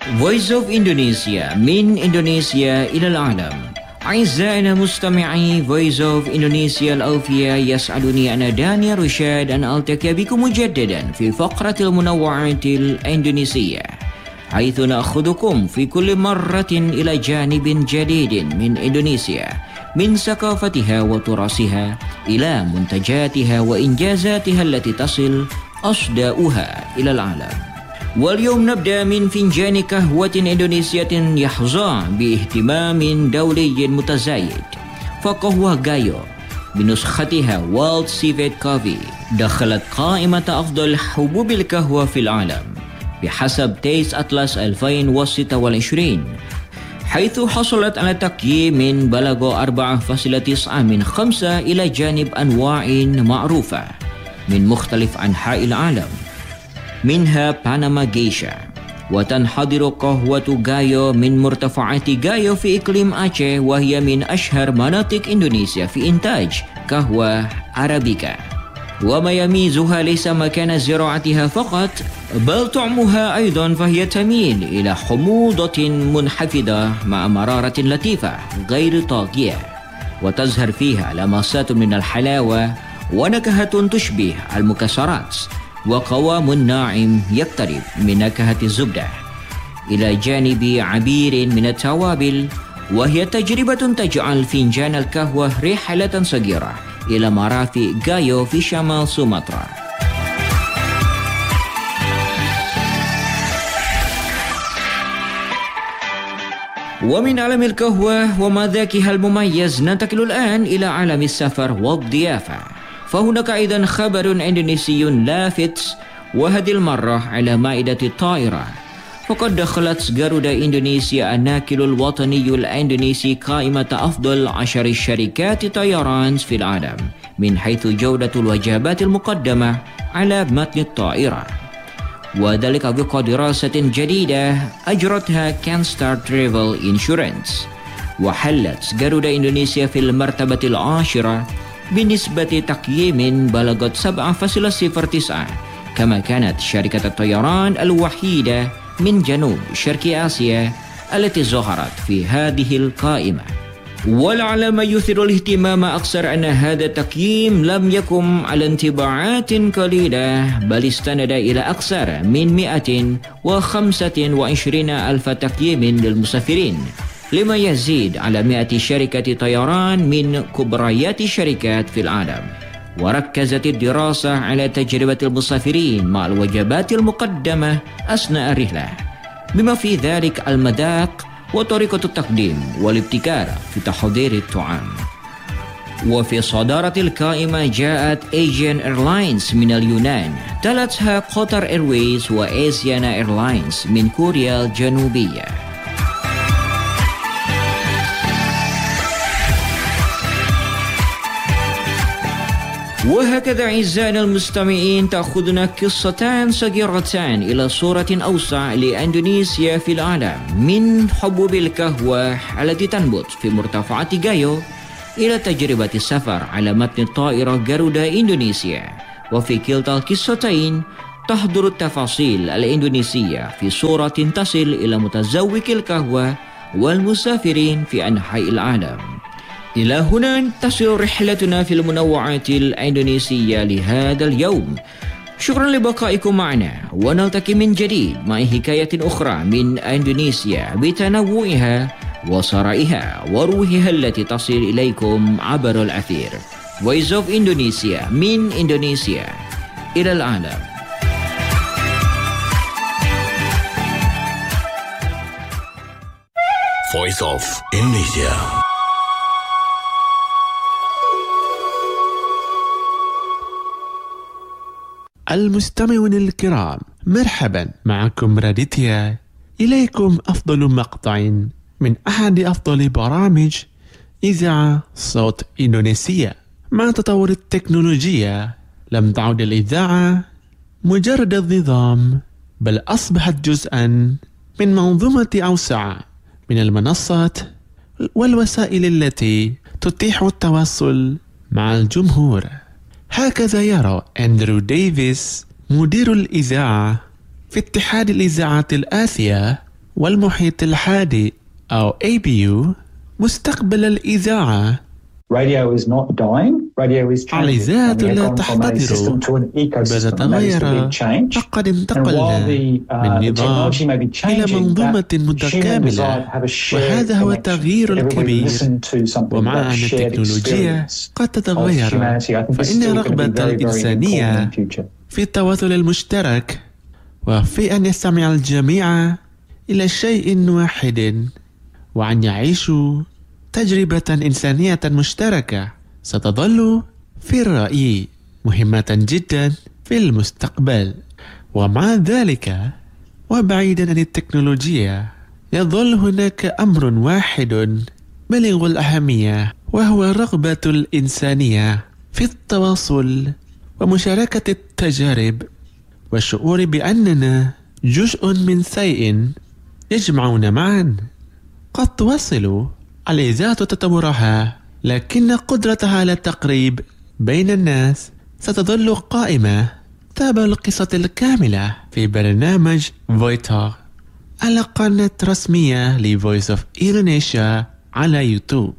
Voice of Indonesia من إندونيسيا إلى العالم. أعزائنا مستمعي Voice of Indonesia الأوفياء، يسعدني أنا دانيال رشاد أن ألتقي بكم مجددا في فقرة المنوعات الإندونيسية، حيث نأخذكم في كل مرة إلى جانب جديد من إندونيسيا، من ثقافتها وتراثها إلى منتجاتها وإنجازاتها التي تصل أصداؤها إلى العالم. واليوم نبدأ من فنجان قهوة إندونيسية يحظى باهتمام دولي متزايد، فقهوة غايو بنسختها وورلد سيفيت كوفي دخلت قائمة أفضل حبوب القهوة في العالم بحسب تيست أتلس 2026، حيث حصلت على تقييم بلغ 4.9 من 5 إلى جانب أنواع معروفة من مختلف أنحاء العالم، منها باناما جيشا. وتنحدر قهوة غايو من مرتفعات غايو في إقليم أعشى، وهي من أشهر مناطق إندونيسيا في إنتاج قهوة أرابيكا. وما يميزها ليس مكان زراعتها فقط، بل طعمها أيضا، فهي تميل إلى حموضة منحفظة مع مرارة لطيفة غير طاغية، وتظهر فيها لمسات من الحلاوة ونكهة تشبه المكسرات، وقوام ناعم يقترب من نكهة الزبدة، إلى جانب عبير من التوابل. وهي تجربة تجعل فنجان القهوة رحلة صغيرة إلى مرافق غايو في شمال سومطرة. ومن عالم القهوة ومذاقها المميز ننتقل الآن إلى عالم السفر والضيافة، فهناك أيضا خبر إندونيسي لافت، وهذه المرة على مائدة الطائرة. فقد دخلت جارودا إندونيسيا الناقل الوطني الإندونيسي قائمة أفضل 10 شركات طيران في العالم من حيث جودة الوجبات المقدمة على متن الطائرة، وذلك وفق دراسة جديدة أجرتها كانستار ترافل إنشورنس. وحلت جارودا إندونيسيا في المرتبة العاشرة بنسبة تقييم بلغت 7.09، كما كانت شركة الطيران الوحيدة من جنوب شرق آسيا التي ظهرت في هذه القائمة. ولعل ما يثير الاهتمام أكثر أن هذا التقييم لم يقم على انطباعات قليلة، بل استند إلى أكثر من 125 ألف تقييم للمسافرين، لما يزيد على 100 شركة طيران من كبريات الشركات في العالم. وركزت الدراسة على تجربة المسافرين مع الوجبات المقدمة أثناء الرحلة، بما في ذلك المذاق وطريقة التقديم والابتكار في تحضير الطعام. وفي صدارة القائمة جاءت ايجين ايرلاينز من اليونان، تلتها قطر ايرويز وآسيانا ايرلاينز من كوريا الجنوبية. وهكذا أعزائنا المستمعين تأخذنا قصتان صغيرتان إلى صورة أوسع لإندونيسيا في العالم، من حبوب القهوة التي تنبت في مرتفعات غايو إلى تجربة السفر على متن الطائرة جارودا إندونيسيا. وفي كلتا القصتين تحضر التفاصيل الإندونيسية في صورة تصل إلى متذوق القهوة والمسافرين في أنحاء العالم. إلى هنا تصل رحلتنا في المنوعات الإندونيسية لهذا اليوم. شكرا لبقائكم معنا، ونلتقي من جديد مع حكاية أخرى من إندونيسيا بتنوعها وثرائها وروحها التي تصل إليكم عبر الأثير. Voice of Indonesia من إندونيسيا إلى العالم. Voice of Indonesia. المستمعون الكرام، مرحبا، معكم راديتيا. إليكم أفضل مقطع من أحد أفضل برامج إذاعة صوت إندونيسيا. مع تطور التكنولوجيا لم تعد الإذاعة مجرد النظام، بل أصبحت جزءا من منظومة أوسع من المنصات والوسائل التي تتيح التواصل مع الجمهور. هكذا يرى أندرو ديفيس مدير الإذاعة في اتحاد الإذاعات الآسيا والمحيط الهادئ أو ABU مستقبل الإذاعة. Radio is not dying. Radio is changing. الإذاعة لا تحتضر بل تتغير، فقد انتقلنا من نظام إلى منظومة متكاملة، وهذا هو التغيير الكبير. ومع أن التكنولوجيا قد تتغير، فإن رغبة الإنسانية في التواصل المشترك وفي أن يستمع الجميع إلى شيء واحد وأن يعيشوا تجربة إنسانية مشتركة ستظل في رأيي مهمة جدا في المستقبل. ومع ذلك وبعيدا عن التكنولوجيا يظل هناك أمر واحد بليغ الأهمية، وهو الرغبة الإنسانية في التواصل ومشاركة التجارب والشعور بأننا جزء من شيء يجمعنا معا. قد توصل الإذاعة تطورها، لكن قدرتها على التقريب بين الناس ستظل قائمة. تابع القصة الكاملة في برنامج فويتر على قناة رسمية لVoice of Indonesia على يوتيوب.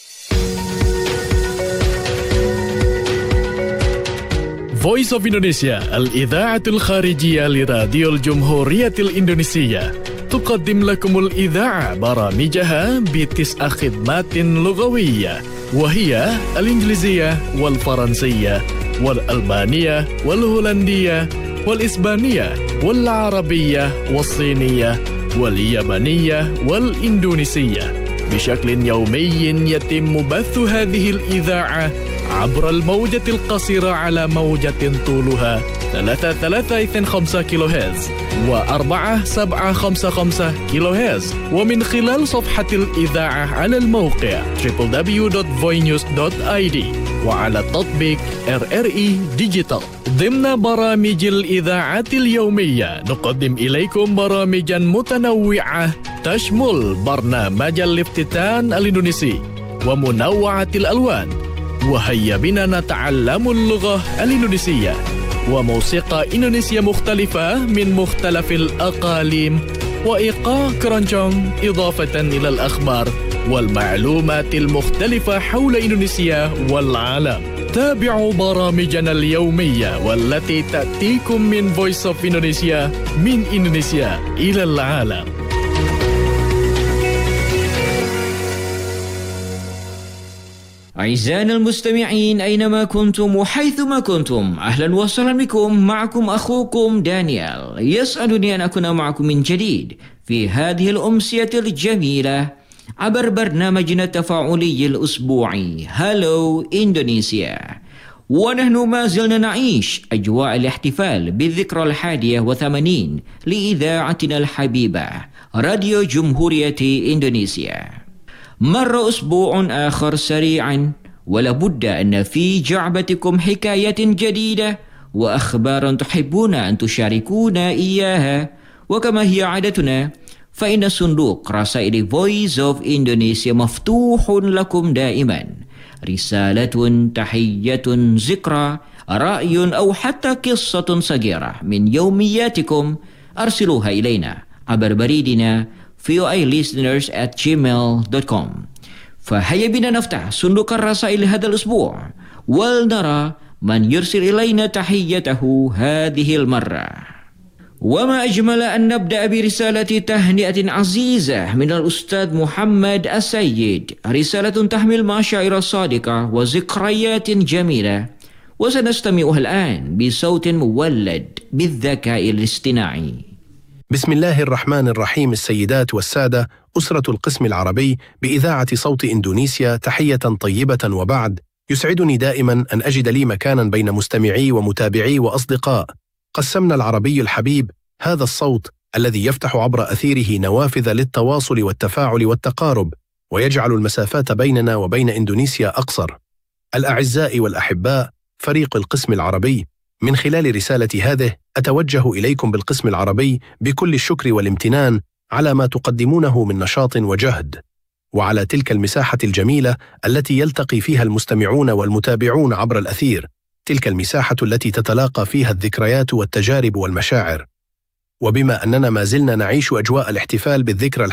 Voice of Indonesia الإذاعة الخارجية لراديو الجمهورية الإندونيسية تقدم لكم الإذاعة برامجها ب9 خدمات لغوية، وهي الإنجليزية والفرنسية والألبانية والهولندية والإسبانية والعربية والصينية واليابانية والإندونيسية. بشكل يومي يتم بث هذه الإذاعة عبر الموجة القصيرة على موجة طولها 3.325 كيلو هرتز و4.755 كيلو هرتز، ومن خلال صفحة الإذاعة على الموقع www.voinews.id وعلى التطبيق RRI ديجيتال. ضمن برامج الإذاعة اليومية نقدم إليكم برامجا متنوعة تشمل برنامج الافتتان الإندونيسي ومنوعة الألوان، وهيا بنا نتعلم اللغة الإندونيسية، وموسيقى إندونيسية مختلفة من مختلف الأقاليم، وإيقاع كرانشونغ، إضافة إلى الأخبار والمعلومات المختلفة حول إندونيسيا والعالم. تابعوا برامجنا اليومية والتي تأتيكم من Voice of Indonesia، من إندونيسيا إلى العالم. أعزائنا المستمعين أينما كنتم وحيثما كنتم، أهلا وسهلا بكم. معكم أخوكم دانيال، يسعدني أن أكون معكم من جديد في هذه الأمسية الجميلة عبر برنامجنا التفاعلي الأسبوعي هالو إندونيسيا. ونحن ما زلنا نعيش أجواء الاحتفال بالذكرى 81 لإذاعتنا الحبيبة راديو جمهورية إندونيسيا. مر أسبوع آخر سريعا، ولابد أن في جعبتكم حكاية جديدة وأخبارا تحبون أن تشاركونا إياها. وكما هي عادتنا فإن صندوق رسائل Voice of Indonesia مفتوح لكم دائما. رسالة، تحية، ذكرى، رأي أو حتى قصة صغيرة من يومياتكم أرسلوها إلينا عبر بريدنا voilisteners@gmail.com. فهيا بنا نفتح صندوق الرسائل هذا الأسبوع ولنرى من يرسل إلينا تحيته هذه المرة. وما أجمل أن نبدأ برسالة تهنئة عزيزة من الأستاذ محمد السيد، رسالة تحمل مشاعر صادقة وذكريات جميلة، وسنستمعها الآن بصوت مولد بالذكاء الاصطناعي. بسم الله الرحمن الرحيم. السيدات والسادة، أسرة القسم العربي بإذاعة صوت إندونيسيا، تحية طيبة. وبعد، يسعدني دائما أن أجد لي مكانا بين مستمعي ومتابعي وأصدقاء. قسمنا العربي الحبيب هذا الصوت الذي يفتح عبر أثيره نوافذ للتواصل والتفاعل والتقارب، ويجعل المسافات بيننا وبين إندونيسيا أقصر. الأعزاء والأحباء، فريق القسم العربي، من خلال رسالتي هذه أتوجه إليكم بالقسم العربي بكل الشكر والامتنان على ما تقدمونه من نشاط وجهد، وعلى تلك المساحة الجميلة التي يلتقي فيها المستمعون والمتابعون عبر الأثير، تلك المساحة التي تتلاقى فيها الذكريات والتجارب والمشاعر. وبما أننا ما زلنا نعيش أجواء الاحتفال بالذكرى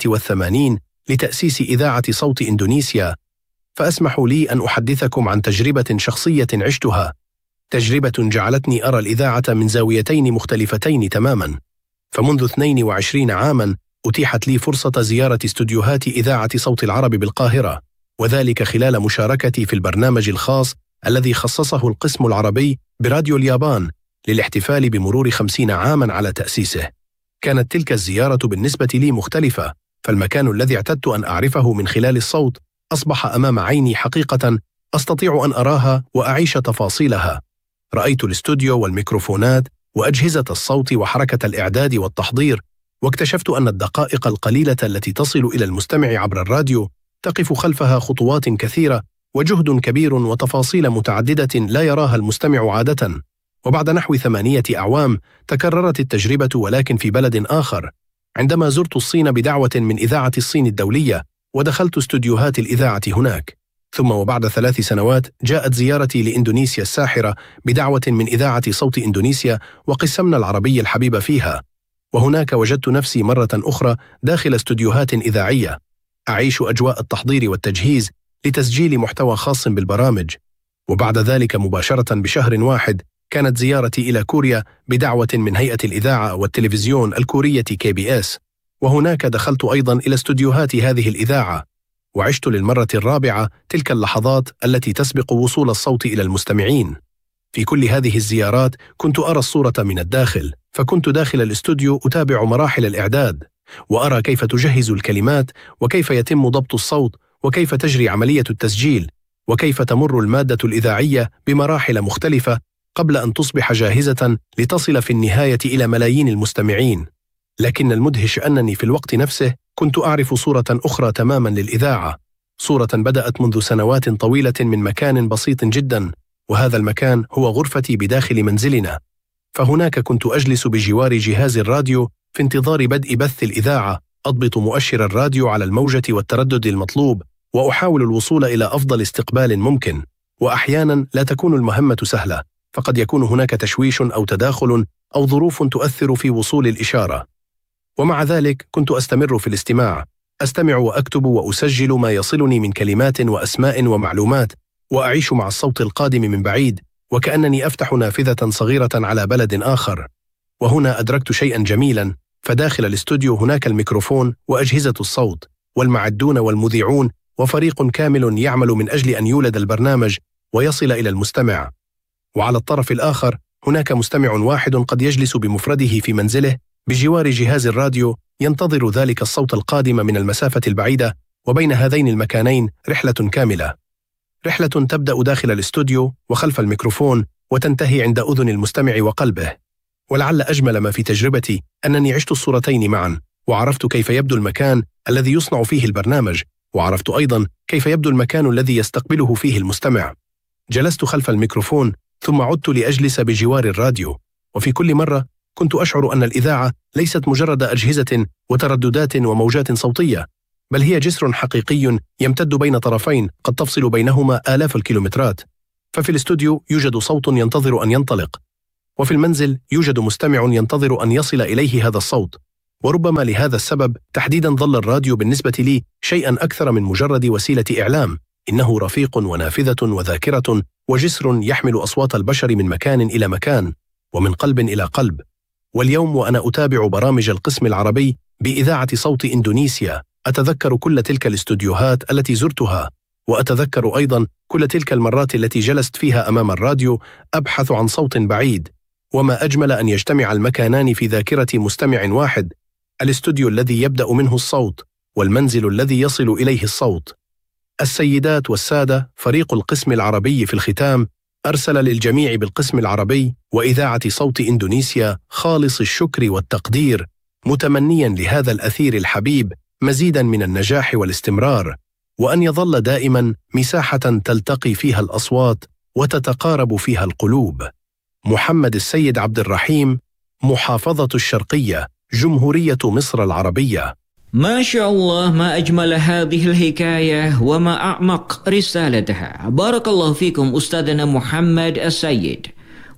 81 لتأسيس إذاعة صوت إندونيسيا، فأسمحوا لي أن أحدثكم عن تجربة شخصية عشتها، تجربة جعلتني أرى الإذاعة من زاويتين مختلفتين تماما. فمنذ 22 عاما أتيحت لي فرصة زيارة استوديوهات إذاعة صوت العرب بالقاهرة، وذلك خلال مشاركتي في البرنامج الخاص الذي خصصه القسم العربي براديو اليابان للاحتفال بمرور 50 عاما على تأسيسه. كانت تلك الزيارة بالنسبة لي مختلفة، فالمكان الذي اعتدت أن أعرفه من خلال الصوت أصبح أمام عيني حقيقة أستطيع أن أراها وأعيش تفاصيلها. رأيت الاستوديو والميكروفونات وأجهزة الصوت وحركة الإعداد والتحضير، واكتشفت أن الدقائق القليلة التي تصل إلى المستمع عبر الراديو تقف خلفها خطوات كثيرة وجهد كبير وتفاصيل متعددة لا يراها المستمع عادة. وبعد نحو 8 أعوام تكررت التجربة، ولكن في بلد آخر، عندما زرت الصين بدعوة من إذاعة الصين الدولية ودخلت استوديوهات الإذاعة هناك. ثم وبعد 3 سنوات جاءت زيارتي لإندونيسيا الساحرة بدعوة من إذاعة صوت إندونيسيا وقسمنا العربي الحبيب فيها، وهناك وجدت نفسي مرة أخرى داخل استوديوهات إذاعية أعيش أجواء التحضير والتجهيز لتسجيل محتوى خاص بالبرامج. وبعد ذلك مباشرة بشهر واحد كانت زيارتي إلى كوريا بدعوة من هيئة الإذاعة والتلفزيون الكورية KBS، وهناك دخلت أيضا إلى استوديوهات هذه الإذاعة، وعشت للمرة الرابعة تلك اللحظات التي تسبق وصول الصوت إلى المستمعين. في كل هذه الزيارات كنت أرى الصورة من الداخل، فكنت داخل الاستوديو أتابع مراحل الإعداد، وأرى كيف تجهز الكلمات، وكيف يتم ضبط الصوت، وكيف تجري عملية التسجيل، وكيف تمر المادة الإذاعية بمراحل مختلفة قبل أن تصبح جاهزة لتصل في النهاية إلى ملايين المستمعين. لكن المدهش أنني في الوقت نفسه كنت أعرف صورة أخرى تماما للإذاعة، صورة بدأت منذ سنوات طويلة من مكان بسيط جدا، وهذا المكان هو غرفتي بداخل منزلنا. فهناك كنت أجلس بجوار جهاز الراديو في انتظار بدء بث الإذاعة، أضبط مؤشر الراديو على الموجة والتردد المطلوب، وأحاول الوصول إلى أفضل استقبال ممكن. وأحيانا لا تكون المهمة سهلة، فقد يكون هناك تشويش أو تداخل أو ظروف تؤثر في وصول الإشارة. ومع ذلك كنت أستمر في الاستماع، أستمع وأكتب وأسجل ما يصلني من كلمات وأسماء ومعلومات، وأعيش مع الصوت القادم من بعيد وكأنني أفتح نافذة صغيرة على بلد آخر. وهنا أدركت شيئا جميلا، فداخل الاستوديو هناك الميكروفون وأجهزة الصوت والمعدون والمذيعون وفريق كامل يعمل من أجل أن يولد البرنامج ويصل إلى المستمع. وعلى الطرف الآخر هناك مستمع واحد قد يجلس بمفرده في منزله بجوار جهاز الراديو ينتظر ذلك الصوت القادم من المسافة البعيدة، وبين هذين المكانين رحلة كاملة، رحلة تبدأ داخل الاستوديو وخلف الميكروفون وتنتهي عند أذن المستمع وقلبه. ولعل أجمل ما في تجربتي أنني عشت الصورتين معا، وعرفت كيف يبدو المكان الذي يصنع فيه البرنامج، وعرفت أيضا كيف يبدو المكان الذي يستقبله فيه المستمع. جلست خلف الميكروفون ثم عدت لأجلس بجوار الراديو، وفي كل مرة كنت أشعر أن الإذاعة ليست مجرد أجهزة وترددات وموجات صوتية، بل هي جسر حقيقي يمتد بين طرفين قد تفصل بينهما آلاف الكيلومترات. ففي الاستوديو يوجد صوت ينتظر أن ينطلق، وفي المنزل يوجد مستمع ينتظر أن يصل إليه هذا الصوت. وربما لهذا السبب تحديدا ظل الراديو بالنسبة لي شيئا أكثر من مجرد وسيلة إعلام، إنه رفيق ونافذة وذاكرة وجسر يحمل أصوات البشر من مكان إلى مكان ومن قلب إلى قلب. واليوم وأنا أتابع برامج القسم العربي بإذاعة صوت إندونيسيا أتذكر كل تلك الاستوديوهات التي زرتها، وأتذكر أيضا كل تلك المرات التي جلست فيها أمام الراديو أبحث عن صوت بعيد. وما أجمل أن يجتمع المكانان في ذاكرة مستمع واحد، الاستوديو الذي يبدأ منه الصوت والمنزل الذي يصل إليه الصوت. السيدات والسادة، فريق القسم العربي في الختام أرسل للجميع بالقسم العربي وإذاعة صوت إندونيسيا خالص الشكر والتقدير، متمنيا لهذا الأثير الحبيب مزيدا من النجاح والاستمرار، وأن يظل دائما مساحة تلتقي فيها الأصوات وتتقارب فيها القلوب. محمد السيد عبد الرحيم، محافظة الشرقية، جمهورية مصر العربية. ما شاء الله، ما أجمل هذه الحكاية وما أعمق رسالتها. بارك الله فيكم أستاذنا محمد السيد.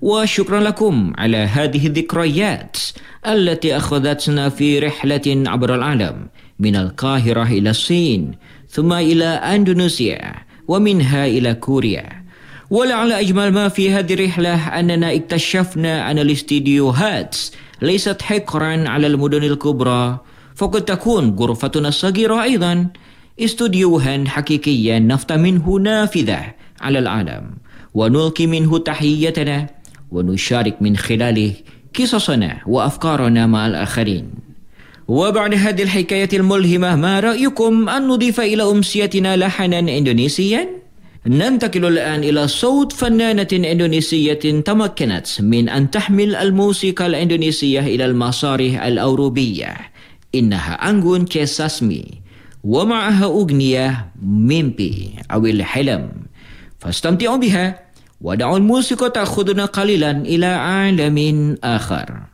وشكرا لكم على هذه الذكريات التي أخذتنا في رحلة عبر العالم من القاهرة إلى الصين ثم إلى أندونيسيا ومنها إلى كوريا. ولعل أجمل ما في هذه الرحلة أننا اكتشفنا أن الاستديوهات ليست حكرا على المدن الكبرى، فقد تكون غرفتنا الصغيرة أيضا استوديوها حقيقيا نفتح منه نافذة على العالم ونلقي منه تحيتنا ونشارك من خلاله قصصنا وأفكارنا مع الآخرين. وبعد هذه الحكاية الملهمة، ما رأيكم أن نضيف إلى أمسيتنا لحنا إندونيسيا؟ ننتقل الآن إلى صوت فنانة إندونيسية تمكنت من أن تحمل الموسيقى الإندونيسية إلى المسارح الأوروبية. إنها أنغون كيساسمي ومعها أغنية ميمبي أو الحلم، فاستمتعوا بها ودعوا الموسيقى تأخذنا قليلا إلى عالم آخر.